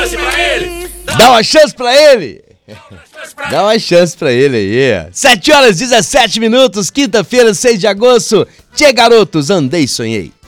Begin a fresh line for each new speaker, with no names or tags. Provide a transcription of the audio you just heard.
chance pra ele.
Dá uma chance pra ele. Dá uma chance pra ele aí. 7 horas 17 minutos, quinta-feira, 6 de agosto. Tchê, garotos, andei, sonhei.